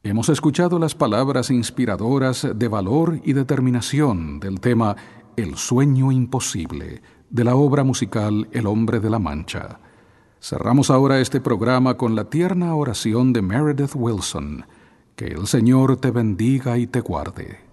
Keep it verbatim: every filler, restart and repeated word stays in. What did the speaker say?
Hemos escuchado las palabras inspiradoras de valor y determinación del tema El sueño imposible, de la obra musical El hombre de la Mancha. Cerramos ahora este programa con la tierna oración de Meredith Willson. Que el Señor te bendiga y te guarde.